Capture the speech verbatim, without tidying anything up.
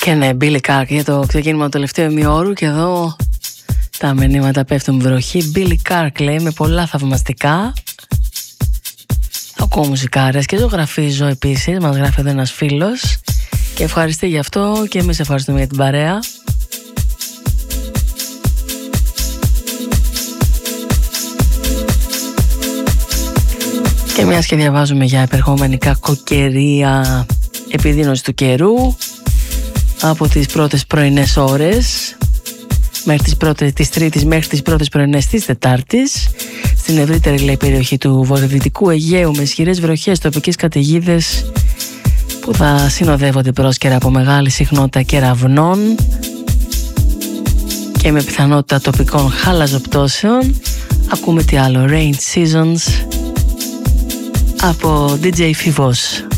Και ναι, Billy Clark για το ξεκίνημα του τελευταίου ημιώρου. Και εδώ τα μηνύματα πέφτουν βροχή. Billy Clark λέει με πολλά θαυμαστικά. Ακούω μουσικάρες και ζωγραφίζω επίσης. Μας γράφει εδώ ένας φίλος. Και ευχαριστεί γι' αυτό και εμείς ευχαριστούμε για την παρέα. Και μιας και διαβάζουμε για επερχόμενη κακοκαιρία, επιδείνωση του καιρού από τις πρώτες πρωινές ώρες μέχρι τις πρώτες της Τρίτης μέχρι τις πρώτες πρωινές της Τετάρτης στην ευρύτερη λέει περιοχή του βορειοδυτικού Αιγαίου με ισχυρές βροχές, τοπικές καταιγίδες που θα συνοδεύονται πρόσκαιρα από μεγάλη συχνότητα κεραυνών και με πιθανότητα τοπικών χαλαζοπτώσεων. Ακούμε τι άλλο, Rain Seasons από ντι τζέι Fivos.